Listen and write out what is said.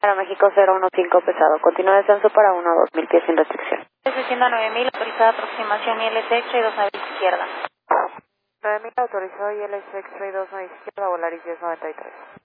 Para México 015 pesado. Continúa descenso para 1 a 2000 pies sin restricción. Desciendo a 9000, autorizada aproximación ILS X-ray 2 a izquierda. 9000 autorizado ILS X-ray 2 a izquierda, Volaris 1093.